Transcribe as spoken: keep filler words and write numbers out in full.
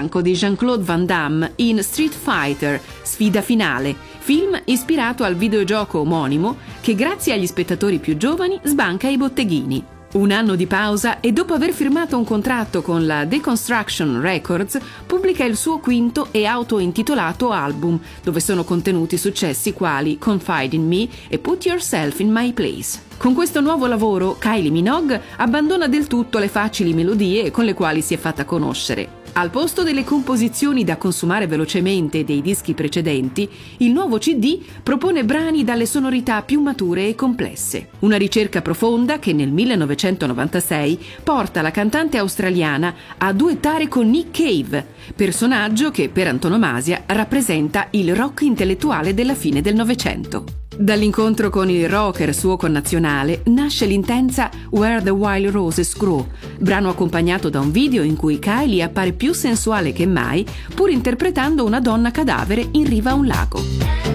fianco di Jean-Claude Van Damme in Street Fighter, Sfida finale, film ispirato al videogioco omonimo che grazie agli spettatori più giovani sbanca i botteghini. Un anno di pausa e dopo aver firmato un contratto con la Deconstruction Records, pubblica il suo quinto e autointitolato album, dove sono contenuti successi quali Confide in Me e Put Yourself in My Place. Con questo nuovo lavoro, Kylie Minogue abbandona del tutto le facili melodie con le quali si è fatta conoscere. Al posto delle composizioni da consumare velocemente dei dischi precedenti, il nuovo C D propone brani dalle sonorità più mature e complesse. Una ricerca profonda che nel millenovecentonovantasei porta la cantante australiana a duettare con Nick Cave, personaggio che per antonomasia rappresenta il rock intellettuale della fine del Novecento. Dall'incontro con il rocker suo connazionale nasce l'intensa Where the Wild Roses Grow, brano accompagnato da un video in cui Kylie appare più sensuale che mai, pur interpretando una donna cadavere in riva a un lago.